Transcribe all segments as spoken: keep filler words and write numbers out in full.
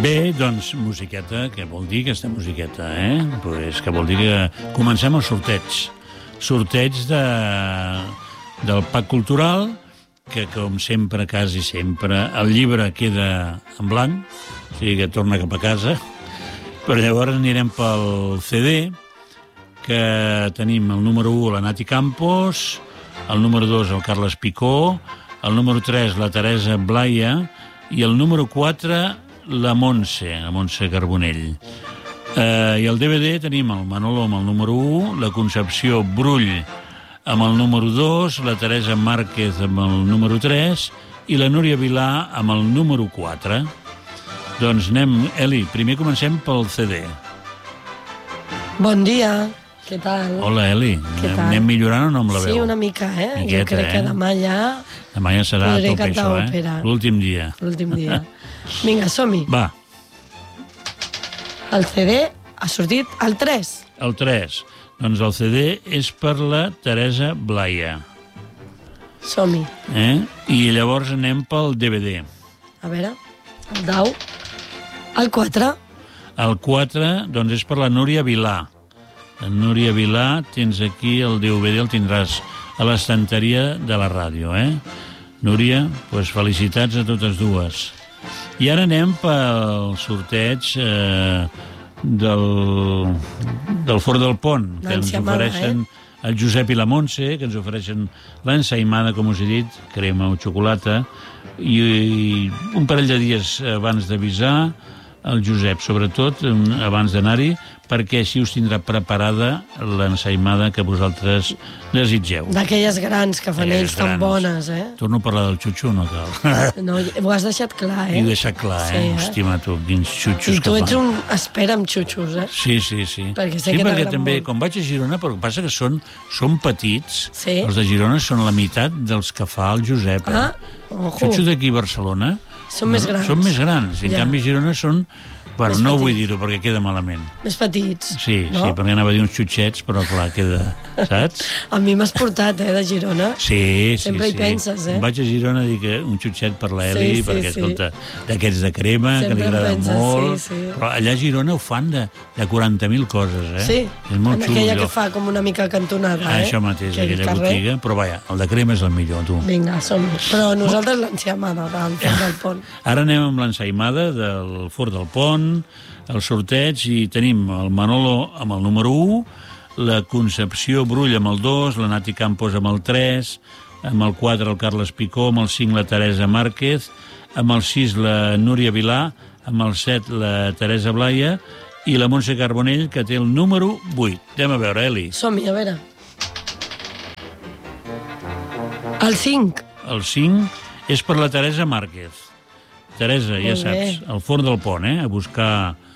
Bé, doncs, musiqueta, què vol dir aquesta musiqueta, eh? Pues que vol dir que comencem el sorteig. Sorteig de, del Pack Cultural, que com sempre, quasi sempre, el llibre queda en blanc, o sigui que torna cap a casa, però llavors anirem pel C D, que tenim el número u, la Nati Campos, el número dos, el Carles Picó, el número tres, la Teresa Blaya, i el número quatre, la Montse, la Montse Carbonell. Eh, I el D V D tenim el Manolo amb el número u, la Concepció Brull amb el número dos, la Teresa Márquez amb el número tres i la Núria Vilà amb el número quatre. Doncs anem, Eli, primer comencem pel C D. Bon dia, què tal? Hola, Eli. Anem millorant o no amb la veu? Sí, una mica, eh? Miqueta, jo crec eh? que demà ja... Demà ja serà a tope, això, eh? L'últim dia. L'últim dia. Vinga, som-hi. Va. El C D ha sortit el tres. El tres. Doncs el C D és per la Teresa Blaya. Som-hi. Eh? I llavors anem pel D V D. A veure, el dau. El quatre. El quatre, doncs, és per la Núria Vilà. La Núria Vilà, tens aquí el D V D, el tindràs a l'estanteria de la ràdio, eh? Núria, doncs felicitats a totes dues. I ara anem pel sorteig eh, del, del Fort del Pont, que ens ofereixen eh? el Josep i la Montse, que ens ofereixen l'ensaïmada, com us he dit, crema o xocolata, i, i un parell de dies abans d'avisar el Josep, sobretot abans d'anar-hi, perquè així us tindrà preparada l'ensaïmada que vosaltres desitgeu. D'aquelles grans que fan ells tan bones, eh? Torno a parlar del xutxo, no cal. No, ho has deixat clar, eh? I ho he deixat clar, eh? Sí, eh? Hòstia, tu, quins xutxos que fan. I tu ets un espera amb xutxos, eh? Sí, sí, sí. Perquè sé sí, que perquè també, molt. quan vaig a Girona, però el que passa que són, són petits, sí. Els de Girona són la meitat dels que fa el Josep. Ah, ojo. Xutxos d'aquí a Barcelona són més grans. Són més grans, i en ja. canvi a Girona són... Bueno, més no petits. Vull dir-ho perquè queda malament. Més petits. Sí, no? Sí, perquè anava a dir uns xutxets, però clar, queda... Saps? A mi m'has portat, eh, de Girona. Sí, sí, Sempre sí. hi penses, eh? Vaig a Girona a dir que un xutxet per l'Eli, sí, sí, perquè, sí. escolta, d'aquests de crema, sempre que li agrada penses, molt. Sí, sí. Però allà a Girona ho fan de, de quaranta mil coses, eh? Sí, és molt en xulo, aquella allò. que fa com una mica cantonada, ah, eh? Això mateix, que aquella botiga. Però vaja, el de crema és el millor, tu. Vinga, som-hi. Però nosaltres l'ensaïmada del Fort del Pont. Ara anem amb l'ensaïmada del Fort del Pont, el sorteig, i tenim el Manolo amb el número u, la Concepció Brull amb el dos, la Nati Campos amb el tres, amb el quatre el Carles Picó, amb el cinc la Teresa Márquez, amb el sis la Núria Vilà, amb el set la Teresa Blaya i la Montse Carbonell, que té el número vuit. Anem a veure, Eli. Som-hi, a veure. El cinc. El cinc és per la Teresa Márquez. Teresa, ja saps, al Fort del Pont, eh? A buscar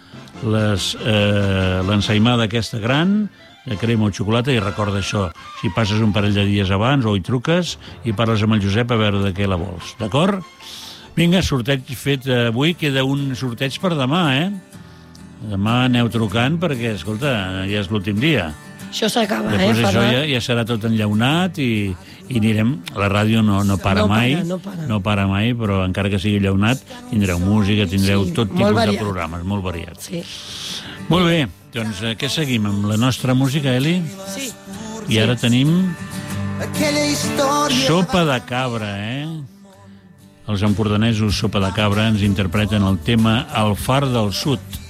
eh, l'ensaïmada aquesta gran, de crema o xocolata, i recorda això, si passes un parell de dies abans o hi truques i parles amb el Josep a veure de què la vols, d'acord? Vinga, sorteig fet avui, queda un sorteig per demà, eh? Demà aneu trucant perquè, escolta, ja és l'últim dia. Això s'acaba, eh, Després això Ferran? ja, ja serà tot enllaunat i, i anirem... La ràdio no, no para no mai, para, no para. no para mai, però encara que sigui enllaunat, tindreu música, tindreu sí, tot tipus variat. de programes, molt variats. Sí. Molt bé, doncs eh, què seguim? Amb la nostra música, Eli? Sí. I ara tenim... Sopa de cabra, eh? Els empordanesos Sopa de Cabra ens interpreten el tema El far del sud.